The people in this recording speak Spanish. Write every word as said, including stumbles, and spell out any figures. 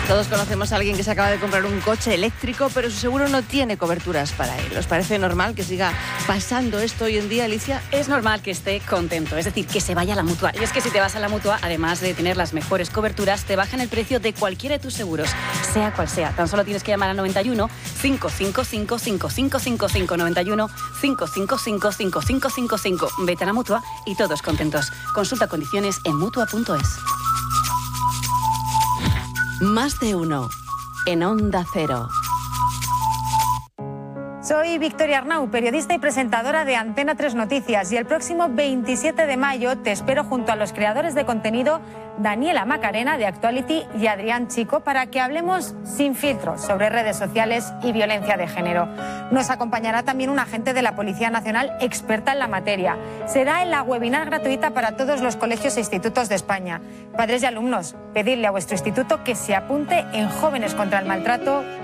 Todos conocemos a alguien que se acaba de comprar un coche eléctrico, pero su seguro no tiene coberturas para él. ¿Os parece normal que siga pasando esto hoy en día, Alicia? Es normal que esté contento, es decir, que se vaya a la Mutua. Y es que si te vas a la Mutua, además de tener las mejores coberturas, te bajan el precio de cualquiera de tus seguros, sea cual sea. Tan solo tienes que llamar al noventa y uno, cinco cinco cinco, cinco cinco cinco cinco, noventa y uno, cinco cinco cinco, cinco cinco cinco cinco. Vete a la Mutua y todos contentos. Consulta condiciones en mutua punto es. Más de uno en Onda Cero. Soy Victoria Arnau, periodista y presentadora de Antena tres Noticias, y el próximo veintisiete de mayo te espero junto a los creadores de contenido Daniela Macarena de Actuality y Adrián Chico para que hablemos sin filtros sobre redes sociales y violencia de género. Nos acompañará también un agente de la Policía Nacional experta en la materia. Será en la webinar gratuita para todos los colegios e institutos de España. Padres y alumnos, pedidle a vuestro instituto que se apunte en Jóvenes contra el Maltrato